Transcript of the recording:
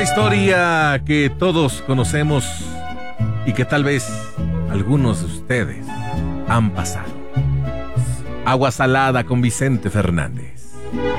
historia que todos conocemos y que tal vez algunos de ustedes han pasado. Agua Salada con Vicente Fernández.